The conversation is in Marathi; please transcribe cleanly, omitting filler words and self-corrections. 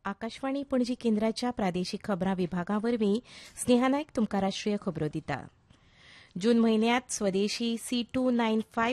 आकाशवाणी पणजी केंद्राच्या प्रादेशीक खबरां विभागावरवीं स्नेहा नायक तुमकां राष्ट्रीय खबरो दिता. जून म्हयन्यांत स्वदेशी C295